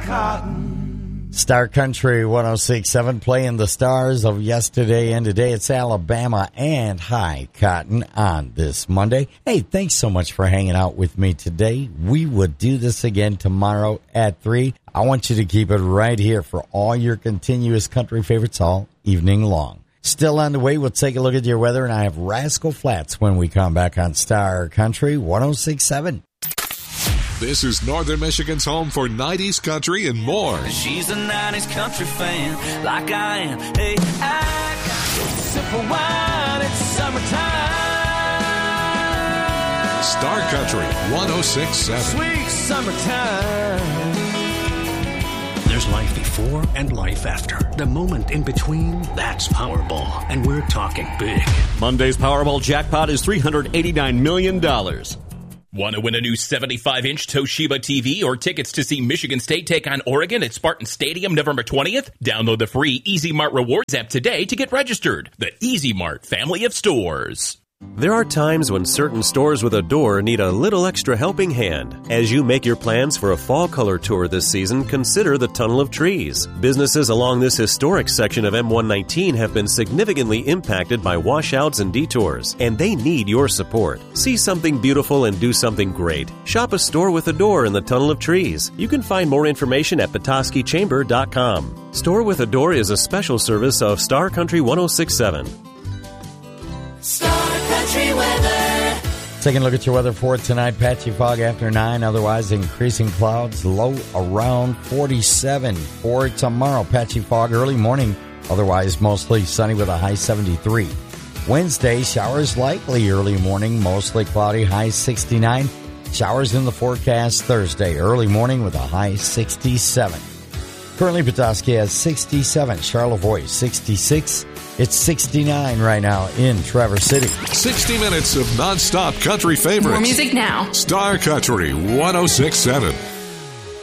cotton. Star Country 106.7 playing the stars of yesterday and today. It's Alabama and High Cotton on this Monday. Hey, thanks so much for hanging out with me today. We would do this again tomorrow at 3. I want you to keep it right here for all your continuous country favorites all evening long. Still on the way, we'll take a look at your weather, and I have Rascal Flatts when we come back on Star Country 106.7. This is Northern Michigan's home for 90s country and more. She's a 90s country fan, like I am. Hey, I got a sip of wine, it's summertime. Star Country 106.7. Sweet summertime. There's life before and life after. The moment in between, that's Powerball. And we're talking big. Monday's Powerball jackpot is $389 million. Want to win a new 75-inch Toshiba TV or tickets to see Michigan State take on Oregon at Spartan Stadium November 20th? Download the free Easy Mart Rewards app today to get registered. The Easy Mart family of stores. There are times when certain stores with a door need a little extra helping hand. As you make your plans for a fall color tour this season, consider the Tunnel of Trees. Businesses along this historic section of M119 have been significantly impacted by washouts and detours, and they need your support. See something beautiful and do something great. Shop a store with a door in the Tunnel of Trees. You can find more information at petoskeychamber.com. Store with a Door is a special service of Star Country 106.7. Star Country weather. Taking a look at your weather for tonight. Patchy fog after 9. Otherwise, increasing clouds. Low around 47. For tomorrow, patchy fog early morning. Otherwise, mostly sunny with a high 73. Wednesday, showers likely early morning. Mostly cloudy, high 69. Showers in the forecast Thursday. Early morning with a high 67. Currently, Petoskey has 67. Charlevoix, 66. It's 69 right now in Traverse City. 60 minutes of nonstop country favorites. More music now. Star Country 106.7.